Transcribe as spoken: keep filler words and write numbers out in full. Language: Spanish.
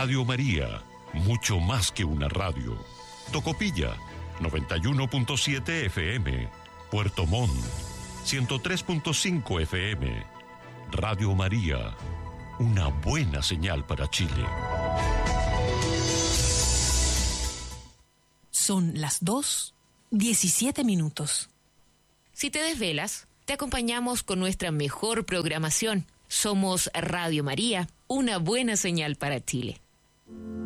Radio María, mucho más que una radio. Tocopilla, noventa y uno punto siete F M. Puerto Montt, ciento tres punto cinco F M. Radio María, una buena señal para Chile. Son las dos, diecisiete minutos. Si te desvelas, te acompañamos con nuestra mejor programación. Somos Radio María, una buena señal para Chile.